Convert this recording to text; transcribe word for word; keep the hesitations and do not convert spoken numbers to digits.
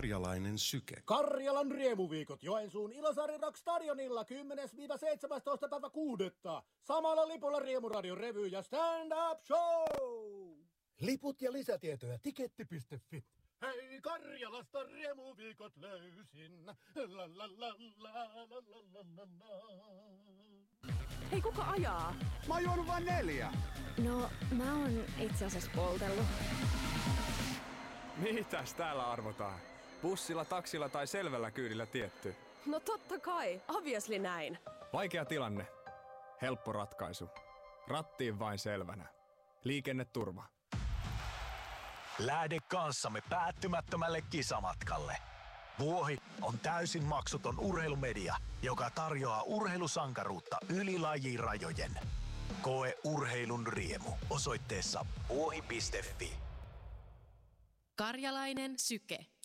Karjalainen syke. Karjalan riemuviikot Joensuun Ilosaari Rock Stadionilla kymmenes seitsemästoista päivä kuudetta. Samalla lipulla Riemuradion revy ja stand-up show. Liput ja lisätietoja tiketti piste fi. Hei, Karjalasta riemuviikot löysin. La, la, la, la, la, la, la, la. Hei, kuka ajaa? Mä oon juonut vain neljä. No, mä oon itse asiassa poltellut. Mitäs täällä arvotaan? Bussilla, taksilla tai selvällä kyydillä tietty? No totta kai, obviously näin. Vaikea tilanne. Helppo ratkaisu. Rattiin vain selvänä. Liikenneturva. Lähde kanssamme päättymättömälle kisamatkalle. Vuohi on täysin maksuton urheilumedia, joka tarjoaa urheilusankaruutta yli lajirajojen. Koe urheilun riemu osoitteessa vuohi piste fi. Karjalainen syke.